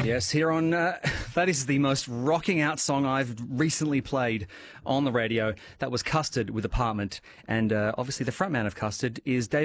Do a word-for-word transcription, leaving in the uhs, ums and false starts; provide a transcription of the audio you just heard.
Yes, here on, uh, that is the most rocking out song I've recently played on the radio. That was Custard with Apartment. And uh, obviously the frontman of Custard is David